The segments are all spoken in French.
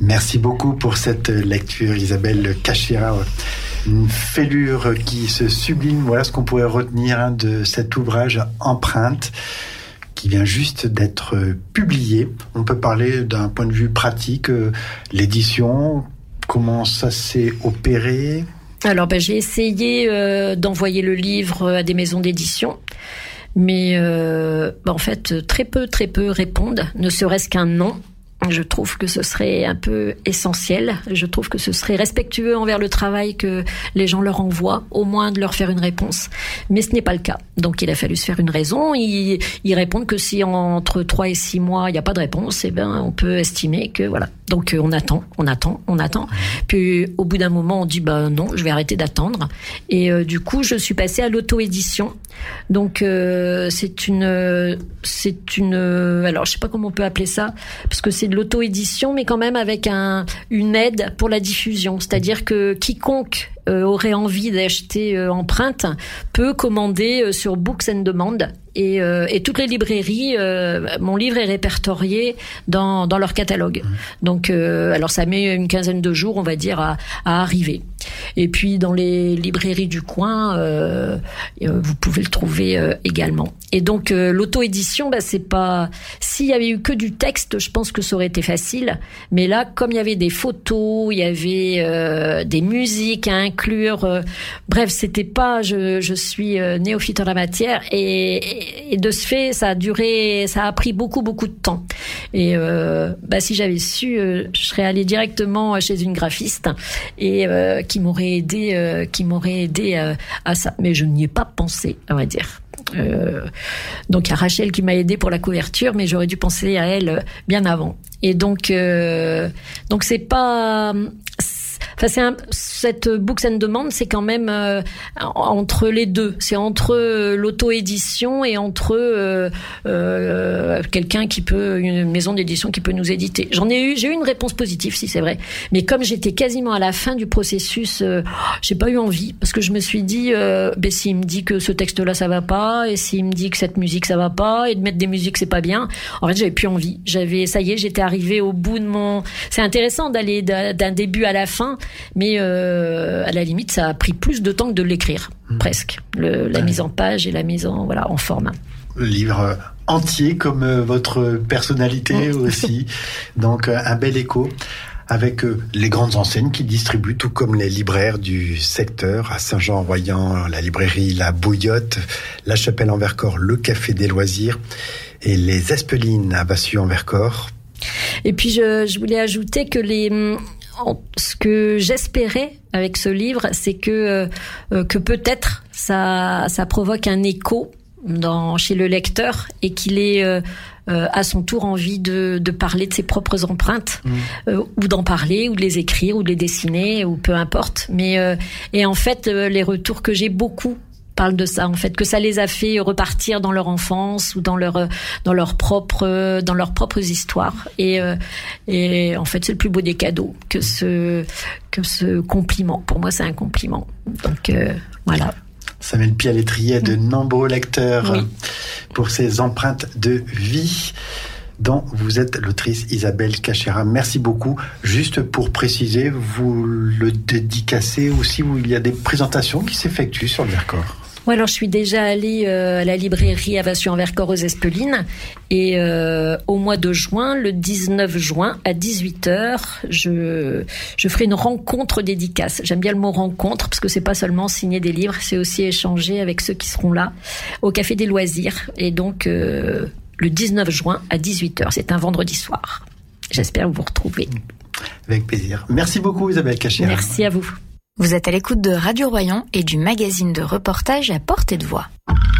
Merci beaucoup pour cette lecture, Isabelle Cachera. Une fêlure qui se sublime. Voilà ce qu'on pourrait retenir de cet ouvrage Empreinte, qui vient juste d'être publié. On peut parler d'un point de vue pratique, l'édition, comment ça s'est opéré ? Alors j'ai essayé d'envoyer le livre à des maisons d'édition, mais en fait très peu répondent, ne serait-ce qu'un nom. Je trouve que ce serait un peu essentiel. Je trouve que ce serait respectueux envers le travail que les gens leur envoient, au moins de leur faire une réponse. Mais ce n'est pas le cas. Donc il a fallu se faire une raison. Ils répondent que si entre 3 et 6 mois, il n'y a pas de réponse, on peut estimer que voilà. Donc on attend. Puis au bout d'un moment, on dit non, je vais arrêter d'attendre. Et du coup, je suis passée à l'auto-édition. Donc c'est une alors je sais pas comment on peut appeler ça, parce que c'est de l'auto-édition, mais quand même avec une aide pour la diffusion. C'est-à-dire que quiconque aurait envie d'acheter Empreinte peut commander sur Books and Demand. Et toutes les librairies, mon livre est répertorié dans leur catalogue. Donc, alors ça met une quinzaine de jours, on va dire, à arriver. Et puis dans les librairies du coin, vous pouvez le trouver également. Et donc l'auto-édition, c'est pas. S'il y avait eu que du texte, je pense que ça aurait été facile. Mais là, comme il y avait des photos, il y avait des musiques à inclure. Bref, c'était pas. Je suis néophyte en la matière et de ce fait, ça a pris beaucoup de temps. Et si j'avais su, je serais allée directement chez une graphiste et qui m'aurait aidé à ça. Mais je n'y ai pas pensé, on va dire. Donc il y a Rachel qui m'a aidé pour la couverture, mais j'aurais dû penser à elle bien avant. Et donc c'est pas. Cette Books and Demand, c'est quand même entre les deux. C'est entre l'auto-édition et entre quelqu'un une maison d'édition qui peut nous éditer. J'ai eu une réponse positive, si c'est vrai. Mais comme j'étais quasiment à la fin du processus, j'ai pas eu envie, parce que je me suis dit, s'il me dit que ce texte-là ça va pas, et s'il me dit que cette musique ça va pas, et de mettre des musiques c'est pas bien. En fait, j'avais plus envie. J'étais arrivée au bout de mon. C'est intéressant d'aller d'un début à la fin. Mais à la limite, ça a pris plus de temps que de l'écrire, presque. La mise en page et la mise en forme. Le livre entier, comme votre personnalité aussi. Donc, un bel écho avec les grandes enseignes qui distribuent, tout comme les libraires du secteur, à Saint-Jean-en-Royan, la librairie La Bouillotte, La Chapelle-en-Vercors, le Café des Loisirs et les Espelines à Vassu-en-Vercors. Et puis, je voulais ajouter que ce que j'espérais avec ce livre, c'est que peut-être ça provoque un écho chez le lecteur et qu'il ait à son tour envie de parler de ses propres empreintes, ou d'en parler, ou de les écrire, ou de les dessiner, ou peu importe. Mais et en fait, les retours que j'ai beaucoup parlent de ça, en fait, que ça les a fait repartir dans leur enfance ou dans leurs propres histoires. Et en fait, c'est le plus beau des cadeaux que ce compliment. Pour moi, c'est un compliment. Donc voilà. Ça met le pied à l'étrier de nombreux lecteurs, oui, pour ces empreintes de vie dont vous êtes l'autrice Isabelle Cachera. Merci beaucoup. Juste pour préciser, vous le dédicacez aussi, où il y a des présentations qui s'effectuent sur le Vercors. Ouais, alors je suis déjà allée à la librairie à Vassu-en-Vercors aux Espelines, et au mois de juin, le 19 juin à 18h, je ferai une rencontre dédicace. J'aime bien le mot rencontre parce que c'est pas seulement signer des livres, c'est aussi échanger avec ceux qui seront là au Café des Loisirs, et donc le 19 juin à 18h, c'est un vendredi soir. J'espère vous retrouver. Avec plaisir. Merci beaucoup Isabelle Cachera. Merci à vous. Vous êtes à l'écoute de Radio Royan et du magazine de reportage à portée de voix.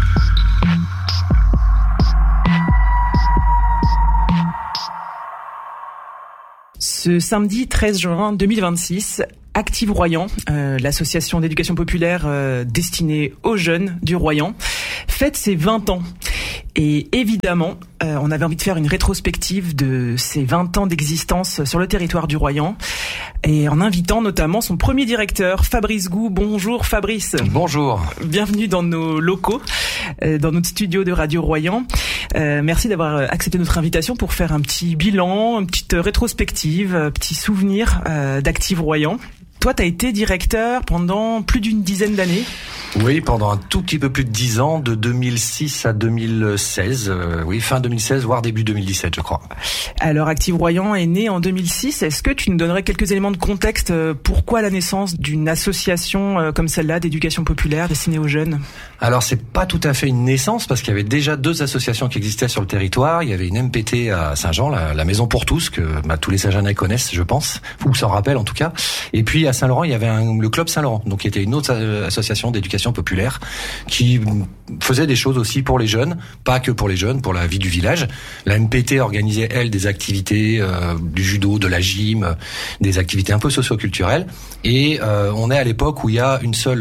Ce samedi 13 juin 2026, Active Royan, l'association d'éducation populaire destinée aux jeunes du Royan, fête ses 20 ans. Et évidemment, on avait envie de faire une rétrospective de ces 20 ans d'existence sur le territoire du Royan, et en invitant notamment son premier directeur, Fabrice Gou. Bonjour Fabrice. Bonjour. Bienvenue dans nos locaux, dans notre studio de Radio Royan. Merci d'avoir accepté notre invitation pour faire un petit bilan, une petite rétrospective, un petit souvenir d'Active Royan. Toi, tu as été directeur pendant plus d'une dizaine d'années. Oui, pendant un tout petit peu plus de 10 ans, de 2006 à 2016. Oui, fin 2016, voire début 2017, je crois. Alors, Active Royan est né en 2006. Est-ce que tu nous donnerais quelques éléments de contexte? Pourquoi la naissance d'une association comme celle-là d'éducation populaire destinée aux jeunes? Alors, c'est pas tout à fait une naissance, parce qu'il y avait déjà 2 associations qui existaient sur le territoire. Il y avait une MPT à Saint-Jean, la Maison pour tous, que tous les Saint-Jeanais connaissent, je pense, ou s'en rappellent en tout cas. Et puis, à Saint-Laurent, il y avait le Club Saint-Laurent, donc qui était une autre association d'éducation populaire qui faisait des choses aussi pour les jeunes, pas que pour les jeunes, pour la vie du village. La MPT organisait, elle, des activités, du judo, de la gym, des activités un peu socio-culturelles. Et on est à l'époque où il y a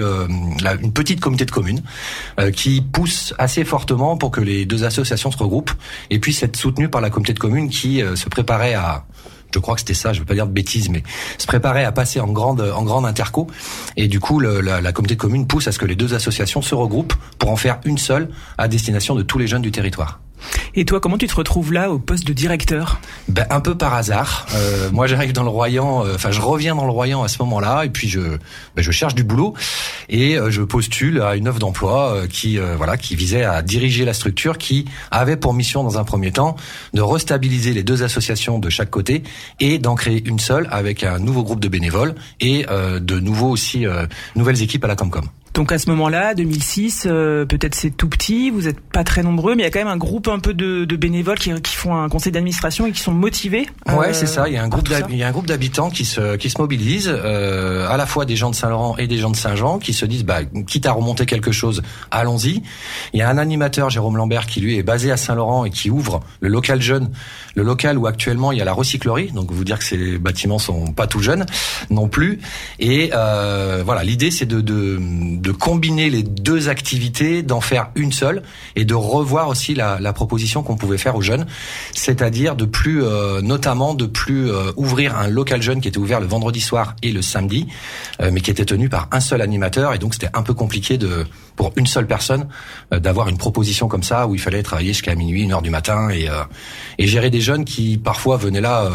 une petite communauté de communes qui pousse assez fortement pour que les 2 associations se regroupent et puissent être soutenues par la communauté de communes qui se préparait à... Je crois que c'était ça, je veux pas dire de bêtises, mais se préparait à passer en grande interco. Et du coup, la communauté de communes pousse à ce que les 2 associations se regroupent pour en faire une seule à destination de tous les jeunes du territoire. Et toi, comment tu te retrouves là au poste de directeur? Un peu par hasard. Moi, j'arrive dans le Royan. Je reviens dans le Royan à ce moment-là, et puis je cherche du boulot et je postule à une offre d'emploi qui visait à diriger la structure, qui avait pour mission dans un premier temps de restabiliser les 2 associations de chaque côté et d'en créer une seule avec un nouveau groupe de bénévoles et de nouveaux aussi nouvelles équipes à la Comcom. Donc à ce moment-là, 2006, peut-être c'est tout petit, vous êtes pas très nombreux, mais il y a quand même un groupe un peu de bénévoles qui font un conseil d'administration et qui sont motivés. Ouais, c'est ça. Il y a un groupe d'habitants qui se mobilisent, à la fois des gens de Saint-Laurent et des gens de Saint-Jean, qui se disent, quitte à remonter quelque chose, allons-y. Il y a un animateur, Jérôme Lambert, qui lui est basé à Saint-Laurent et qui ouvre le local jeune, le local où actuellement il y a la recyclerie. Donc vous dire que ces bâtiments sont pas tout jeunes non plus. Et l'idée c'est de combiner les 2 activités, d'en faire une seule et de revoir aussi la proposition qu'on pouvait faire aux jeunes, c'est-à-dire de plus ouvrir un local jeune qui était ouvert le vendredi soir et le samedi, mais qui était tenu par un seul animateur, et donc c'était un peu compliqué pour une seule personne d'avoir une proposition comme ça où il fallait travailler jusqu'à minuit, 1h du matin et gérer des jeunes qui parfois venaient là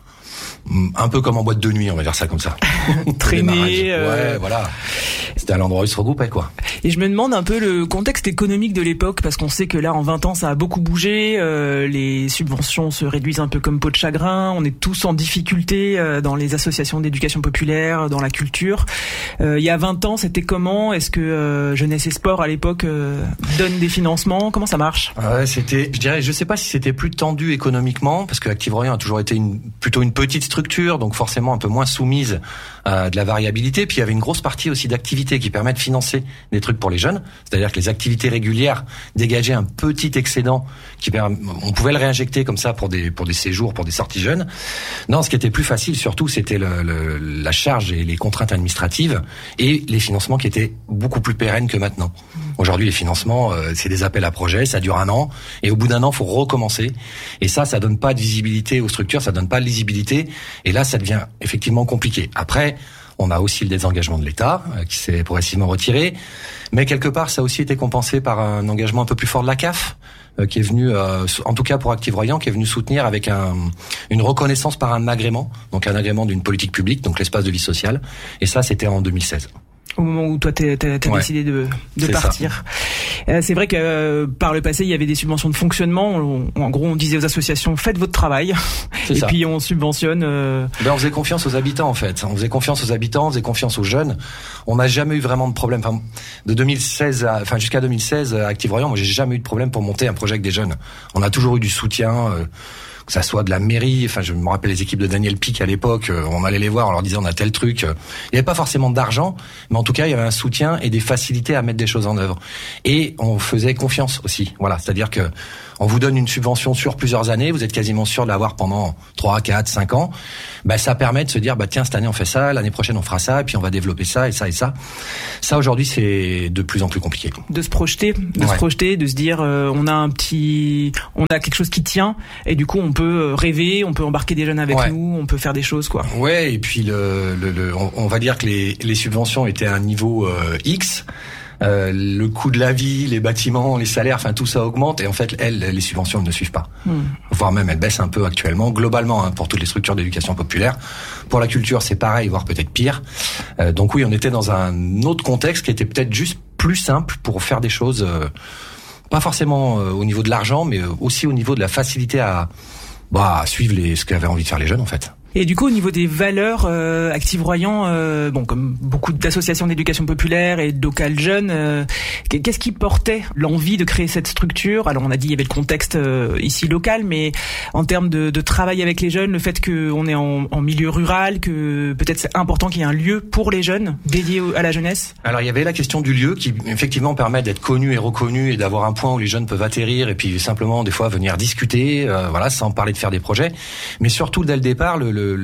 un peu comme en boîte de nuit, on va dire ça comme ça. Traîner. Ouais, voilà. C'était à l'endroit où ils se regroupaient, quoi. Et je me demande un peu le contexte économique de l'époque, parce qu'on sait que là, en 20 ans, ça a beaucoup bougé. Les subventions se réduisent un peu comme peau de chagrin. On est tous en difficulté dans les associations d'éducation populaire, dans la culture. Il y a 20 ans, c'était comment? Est-ce que Jeunesse et Sport, à l'époque, donne des financements? Comment ça marche? Je sais pas si c'était plus tendu économiquement, parce que Active Royan a toujours été plutôt une petite structure, donc forcément un peu moins soumise à de la variabilité. Puis il y avait une grosse partie aussi d'activités qui permettent de financer des trucs pour les jeunes. C'est-à-dire que les activités régulières dégageaient un petit excédent on pouvait le réinjecter comme ça pour des séjours, pour des sorties jeunes. Non, ce qui était plus facile surtout, c'était la charge et les contraintes administratives et les financements qui étaient beaucoup plus pérennes que maintenant. Aujourd'hui, les financements, c'est des appels à projets, ça dure 1 an, et au bout d'1 an, faut recommencer. Et ça donne pas de visibilité aux structures, ça donne pas de lisibilité, et là, ça devient effectivement compliqué. Après, on a aussi le désengagement de l'État, qui s'est progressivement retiré, mais quelque part, ça a aussi été compensé par un engagement un peu plus fort de la CAF, qui est venu, en tout cas pour Active Royan, qui est venu soutenir avec une reconnaissance par un agrément, donc un agrément d'une politique publique, donc l'espace de vie sociale, et ça, c'était en 2016. Au moment où toi t'as décidé de partir. C'est vrai que par le passé il y avait des subventions de fonctionnement. En gros on disait aux associations faites votre travail puis on subventionne. On faisait confiance aux habitants en fait. On faisait confiance aux habitants, on faisait confiance aux jeunes. On n'a jamais eu vraiment de problème. De 2016 jusqu'à 2016 à Active Royan, moi j'ai jamais eu de problème pour monter un projet avec des jeunes. On a toujours eu du soutien. Que ça soit de la mairie, je me rappelle les équipes de Daniel Pic à l'époque, on allait les voir, on leur disait on a tel truc. Il n'y avait pas forcément d'argent, mais en tout cas il y avait un soutien et des facilités à mettre des choses en œuvre. Et on faisait confiance aussi, voilà, c'est-à-dire que on vous donne une subvention sur plusieurs années, vous êtes quasiment sûr de l'avoir pendant 3, 4, 5 ans. Ça permet de se dire, tiens, cette année on fait ça, l'année prochaine on fera ça, et puis on va développer ça et ça et ça. Ça, aujourd'hui, c'est de plus en plus compliqué. De se projeter, de se dire, on a quelque chose qui tient, et du coup on peut rêver, on peut embarquer des jeunes avec nous, on peut faire des choses, quoi. Ouais, et puis on va dire que les subventions étaient à un niveau X. Le coût de la vie, les bâtiments, les salaires, tout ça augmente, et en fait, les subventions ne suivent pas. Voire même, elles baissent un peu actuellement, globalement, pour toutes les structures d'éducation populaire. Pour la culture, c'est pareil, voire peut-être pire. Donc oui, on était dans un autre contexte qui était peut-être juste plus simple pour faire des choses, pas forcément au niveau de l'argent, mais aussi au niveau de la facilité à suivre ce qu'avaient envie de faire les jeunes, en fait. Et du coup, au niveau des valeurs, Active Royan, comme beaucoup d'associations d'éducation populaire et de locales jeunes, qu'est-ce qui portait l'envie de créer cette structure? Alors, on a dit il y avait le contexte ici local, mais en termes de travail avec les jeunes, le fait qu'on est en milieu rural, que peut-être c'est important qu'il y ait un lieu pour les jeunes dédié à la jeunesse. Alors, il y avait la question du lieu qui, effectivement, permet d'être connu et reconnu et d'avoir un point où les jeunes peuvent atterrir et puis simplement, des fois, venir discuter, sans parler de faire des projets. Mais surtout, dès le départ,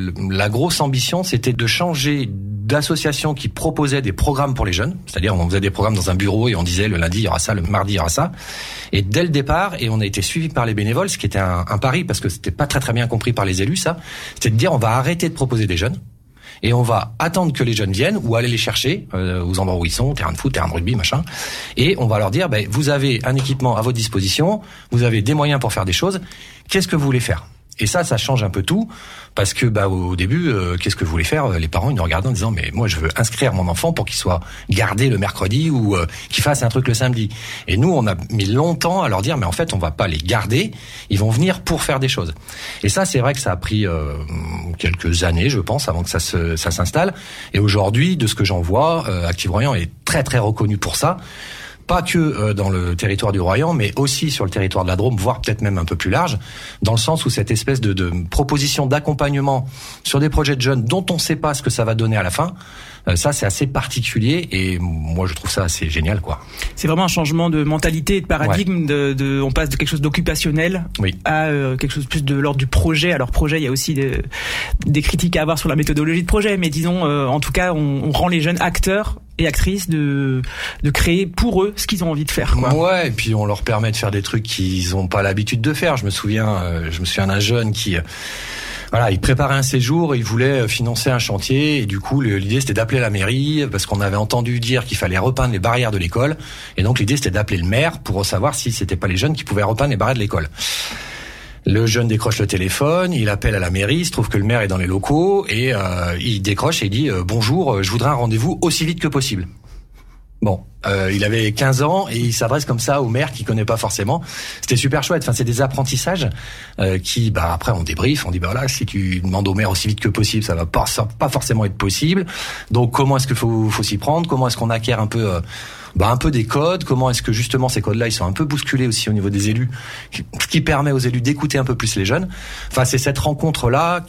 la grosse ambition, c'était de changer d'association qui proposait des programmes pour les jeunes. C'est-à-dire, on faisait des programmes dans un bureau et on disait le lundi, il y aura ça, le mardi, il y aura ça. Et dès le départ, et on a été suivi par les bénévoles, ce qui était un pari parce que c'était pas très très bien compris par les élus, ça. C'était de dire, on va arrêter de proposer des jeunes. Et on va attendre que les jeunes viennent ou aller les chercher aux endroits où ils sont, terrain de foot, terrain de rugby, machin. Et on va leur dire, vous avez un équipement à votre disposition, vous avez des moyens pour faire des choses. Qu'est-ce que vous voulez faire ? Et ça change un peu tout, parce que au début, qu'est-ce que voulaient faire les parents? Ils nous regardaient en disant, mais moi je veux inscrire mon enfant pour qu'il soit gardé le mercredi ou qu'il fasse un truc le samedi. Et nous, on a mis longtemps à leur dire, mais en fait, on va pas les garder, ils vont venir pour faire des choses. Et ça, c'est vrai que ça a pris quelques années, je pense, avant que ça s'installe. Et aujourd'hui, de ce que j'en vois, Active Royan est très très reconnu pour ça. Pas que dans le territoire du Royan, mais aussi sur le territoire de la Drôme, voire peut-être même un peu plus large, dans le sens où cette espèce de proposition d'accompagnement sur des projets de jeunes dont on ne sait pas ce que ça va donner à la fin, ça c'est assez particulier et moi je trouve ça assez génial, quoi. C'est vraiment un changement de mentalité et de paradigme. On passe de quelque chose d'occupationnel à quelque chose plus de l'ordre du projet. Alors projet, il y a aussi des critiques à avoir sur la méthodologie de projet, mais disons en tout cas on rend les jeunes acteurs et actrices de créer pour eux ce qu'ils ont envie de faire, quoi. Ouais, et puis on leur permet de faire des trucs qu'ils ont pas l'habitude de faire. Je me souviens d'un jeune qui il préparait un séjour, il voulait financer un chantier et du coup l'idée c'était d'appeler la mairie parce qu'on avait entendu dire qu'il fallait repeindre les barrières de l'école et donc l'idée c'était d'appeler le maire pour savoir si c'était pas les jeunes qui pouvaient repeindre les barrières de l'école. Le jeune décroche le téléphone, il appelle à la mairie, il se trouve que le maire est dans les locaux et il décroche et il dit bonjour, je voudrais un rendez-vous aussi vite que possible. Bon, il avait 15 ans et il s'adresse comme ça au maire qu'il connaît pas forcément. C'était super chouette. Enfin, c'est des apprentissages qui, après, on débriefe, on dit si tu demandes au maire aussi vite que possible, ça va pas forcément être possible. Donc, comment est-ce qu'il faut s'y prendre? Comment est-ce qu'on acquiert un peu des codes? Comment est-ce que justement ces codes-là, ils sont un peu bousculés aussi au niveau des élus, ce qui permet aux élus d'écouter un peu plus les jeunes. Enfin, c'est cette rencontre-là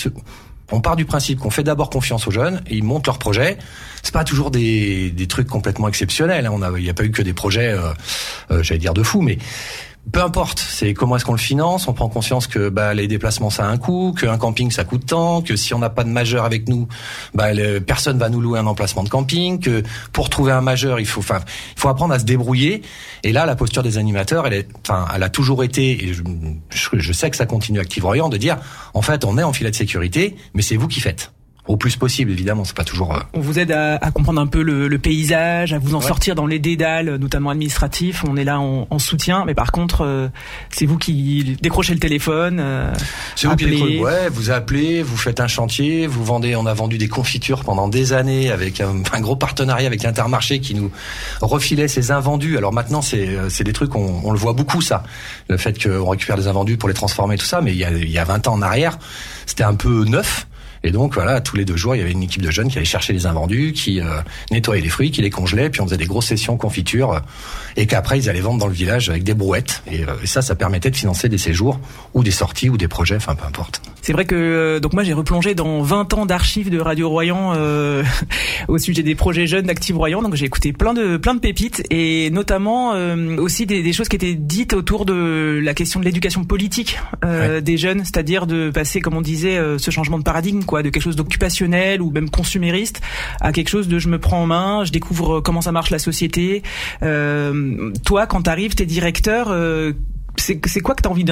on part du principe qu'on fait d'abord confiance aux jeunes et ils montent leurs projets. C'est pas toujours des trucs complètement exceptionnels. Il n'y a pas eu que des projets, j'allais dire de fou, mais peu importe. C'est comment est-ce qu'on le finance. On prend conscience que les déplacements ça a un coût, qu'un camping ça coûte tant, que si on n'a pas de majeur avec nous, personne va nous louer un emplacement de camping. Que pour trouver un majeur, il faut apprendre à se débrouiller. Et là, la posture des animateurs, elle a toujours été, et je sais que ça continue Active Royan, de dire en fait on est en filet de sécurité, mais c'est vous qui faites. Au plus possible, évidemment, c'est pas toujours... On vous aide à comprendre un peu le paysage, à vous en sortir dans les dédales, notamment administratifs. On est là en soutien, mais par contre, c'est vous qui décrochez le téléphone. C'est vous qui décrochez. Ouais, vous appelez, vous faites un chantier, vous vendez. On a vendu des confitures pendant des années avec un gros partenariat avec Intermarché qui nous refilait ses invendus. Alors maintenant, c'est des trucs, on le voit beaucoup, ça. Le fait qu'on récupère des invendus pour les transformer, tout ça. Mais il y a 20 ans en arrière, c'était un peu neuf. Et donc tous les 2 jours, il y avait une équipe de jeunes qui allait chercher les invendus, qui nettoyait les fruits, qui les congelait, puis on faisait des grosses sessions confiture, et qu'après ils allaient vendre dans le village avec des brouettes. Et ça permettait de financer des séjours ou des sorties ou des projets, peu importe. C'est vrai que donc moi j'ai replongé dans 20 ans d'archives de Radio Royan au sujet des projets jeunes d'Active Royan. Donc j'ai écouté plein de pépites et notamment aussi des choses qui étaient dites autour de la question de l'éducation politique des jeunes, c'est-à-dire de passer, comme on disait, ce changement de paradigme, quoi, de quelque chose d'occupationnel ou même consumériste à quelque chose de je me prends en main, je découvre comment ça marche la société. Toi, quand t'arrives, t'es directeur, c'est quoi que t'as envie